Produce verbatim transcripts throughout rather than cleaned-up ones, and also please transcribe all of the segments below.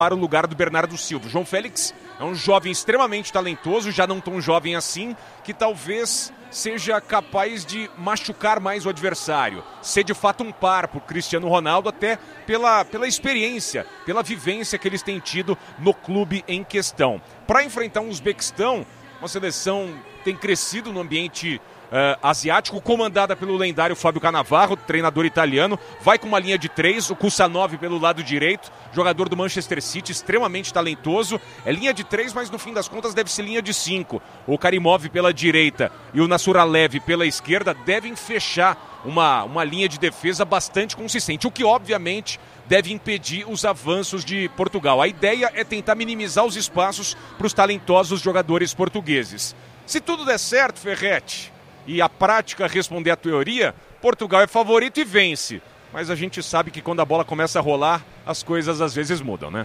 para o lugar do Bernardo Silva. João Félix é um jovem extremamente talentoso, já não tão jovem assim, que talvez seja capaz de machucar mais o adversário, ser de fato um par para o Cristiano Ronaldo, até pela, pela experiência, pela vivência que eles têm tido no clube em questão. Para enfrentar um Uzbequistão, uma seleção tem crescido no ambiente Uh, asiático, comandada pelo lendário Fábio Cannavaro, treinador italiano, vai com uma linha de três, o Kusanov pelo lado direito, jogador do Manchester City, extremamente talentoso, é linha de três, mas no fim das contas deve ser linha de cinco. O Karimov pela direita e o Nassuralev pela esquerda devem fechar uma, uma linha de defesa bastante consistente, o que obviamente deve impedir os avanços de Portugal. A ideia é tentar minimizar os espaços para os talentosos jogadores portugueses. Se tudo der certo, Ferretti, e a prática responder à teoria, Portugal é favorito e vence. Mas a gente sabe que quando a bola começa a rolar, as coisas às vezes mudam, né?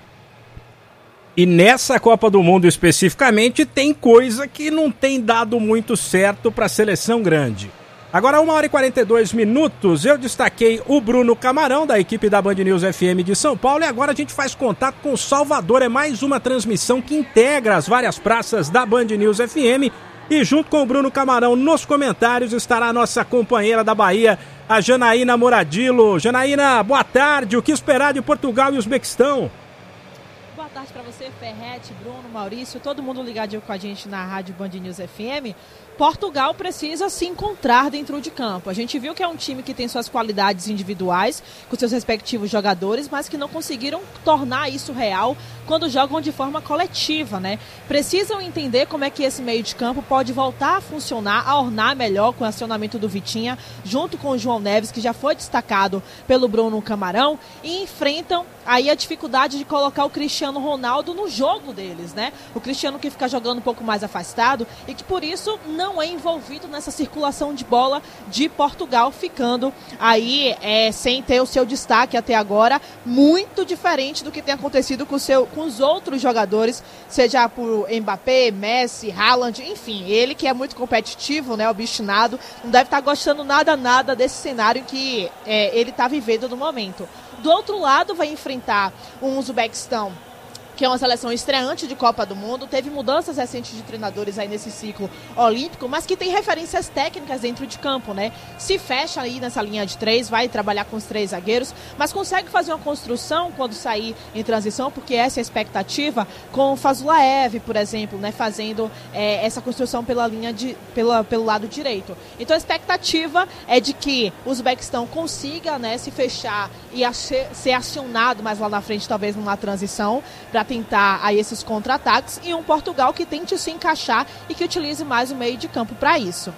E nessa Copa do Mundo especificamente, tem coisa que não tem dado muito certo para a seleção grande. Agora, uma hora e quarenta e dois minutos, eu destaquei o Bruno Camarão, da equipe da Band News F M de São Paulo, e agora a gente faz contato com o Salvador. É mais uma transmissão que integra as várias praças da Band News F M. E junto com o Bruno Camarão, nos comentários, estará a nossa companheira da Bahia, a Janaína Moradillo. Janaína, boa tarde. O que esperar de Portugal e Uzbequistão? Boa tarde para você, Ferretti, Bruno, Maurício, todo mundo ligado com a gente na Rádio Band News F M. Portugal precisa se encontrar dentro de campo. A gente viu que é um time que tem suas qualidades individuais, com seus respectivos jogadores, mas que não conseguiram tornar isso real quando jogam de forma coletiva, né? Precisam entender como é que esse meio de campo pode voltar a funcionar, a ornar melhor com o acionamento do Vitinha, junto com o João Neves, que já foi destacado pelo Bruno Camarão, e enfrentam aí a dificuldade de colocar o Cristiano Ronaldo no jogo deles, né? O Cristiano que fica jogando um pouco mais afastado e que por isso não não é envolvido nessa circulação de bola de Portugal, ficando aí é, sem ter o seu destaque até agora, muito diferente do que tem acontecido com, seu, com os outros jogadores, seja por Mbappé, Messi, Haaland, enfim, ele que é muito competitivo, né, obstinado, não deve estar gostando nada, nada desse cenário que é, ele está vivendo no momento. Do outro lado, vai enfrentar um Uzbequistão, que é uma seleção estreante de Copa do Mundo, teve mudanças recentes de treinadores aí nesse ciclo olímpico, mas que tem referências técnicas dentro de campo, né? Se fecha aí nessa linha de três, vai trabalhar com os três zagueiros, mas consegue fazer uma construção quando sair em transição, porque essa é a expectativa, com o Fazulaev, por exemplo, né? Fazendo é, essa construção pela linha de, pela, pelo lado direito. Então a expectativa é de que o Uzbequistão consiga, né, se fechar e ser, ser acionado mais lá na frente, talvez numa transição, para tentar aí esses contra-ataques, e um Portugal que tente se encaixar e que utilize mais o meio de campo para isso.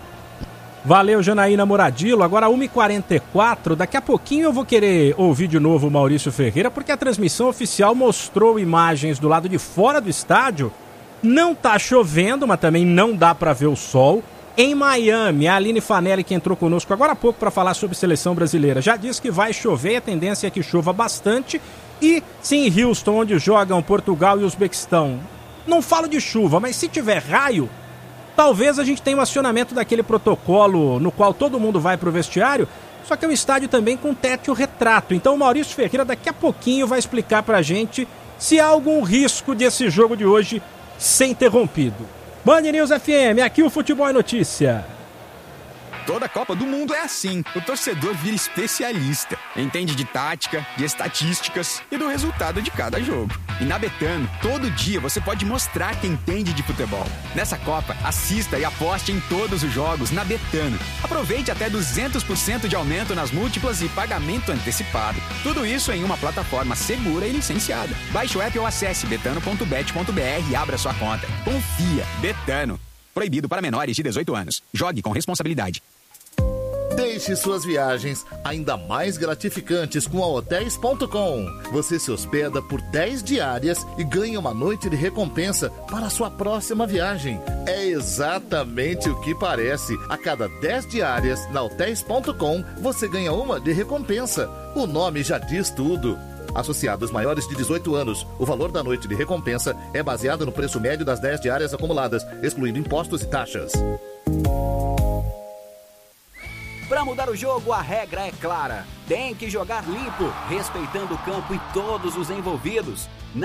Valeu, Janaína Moradillo. Agora uma e quarenta e quatro, daqui a pouquinho eu vou querer ouvir de novo o Maurício Ferreira, porque a transmissão oficial mostrou imagens do lado de fora do estádio. Não tá chovendo, mas também não dá para ver o sol. Em Miami, a Aline Fanelli, que entrou conosco agora há pouco para falar sobre seleção brasileira, já disse que vai chover, a tendência é que chova bastante. E se em Houston, onde jogam Portugal e Uzbequistão, não falo de chuva, mas se tiver raio, talvez a gente tenha um acionamento daquele protocolo no qual todo mundo vai para o vestiário, só que é um estádio também com teto retrato. Então o Maurício Ferreira daqui a pouquinho vai explicar para a gente se há algum risco desse jogo de hoje ser interrompido. Band News F M, aqui o Futebol é Notícia. Toda Copa do Mundo é assim. O torcedor vira especialista. Entende de tática, de estatísticas e do resultado de cada jogo. E na Betano, todo dia você pode mostrar que entende de futebol. Nessa Copa, assista e aposte em todos os jogos na Betano. Aproveite até duzentos por cento de aumento nas múltiplas e pagamento antecipado. Tudo isso em uma plataforma segura e licenciada. Baixe o app ou acesse betano ponto bet ponto b r e abra sua conta. Confia. Betano. Proibido para menores de dezoito anos. Jogue com responsabilidade. Deixe suas viagens ainda mais gratificantes com a hotéis ponto com. Você se hospeda por dez diárias e ganha uma noite de recompensa para a sua próxima viagem. É exatamente o que parece. A cada dez diárias na hotéis ponto com, você ganha uma de recompensa. O nome já diz tudo. Associados maiores de dezoito anos, o valor da noite de recompensa é baseado no preço médio das dez diárias acumuladas, excluindo impostos e taxas. Para mudar jogar o jogo, a regra é clara. Tem que jogar limpo, respeitando o campo e todos os envolvidos.